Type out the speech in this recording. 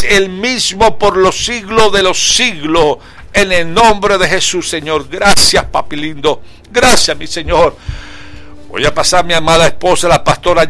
el mismo por los siglos de los siglos. En el nombre de Jesús, Señor. Gracias, papi lindo. Gracias, mi Señor. Voy a pasar a mi amada esposa, la pastora